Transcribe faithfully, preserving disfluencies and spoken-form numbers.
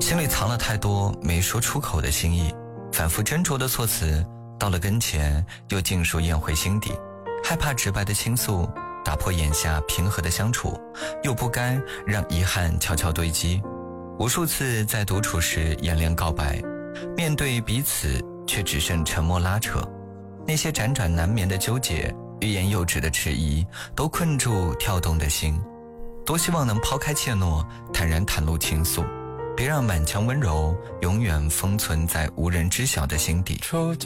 心里藏了太多没说出口的心意，反复斟酌的措辞，到了跟前又尽数咽回心底，害怕直白的倾诉打破眼下平和的相处，又不甘让遗憾悄悄堆积。无数次在独处时演练告白，面对彼此却只剩沉默拉扯，那些辗转难眠的纠结，欲言又止的迟疑，都困住跳动的心。多希望能抛开怯懦，坦然袒露情愫，别让满腔温柔永远封存在无人知晓的心底。